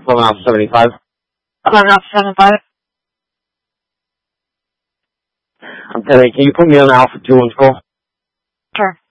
11 Alpha 75. 11 Alpha 75. I'm 10-8. Can you put me on Alpha 2 on school? Sure.